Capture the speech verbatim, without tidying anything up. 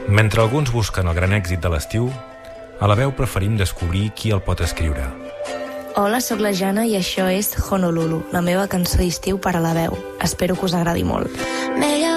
Mentre alguns busquen el gran èxit de l'estiu, a la veu preferim descobrir qui el pot escriure. Hola, sóc la Jana i això és Honolulu, la meva cançó d'estiu per a la veu. Espero que us agradi molt.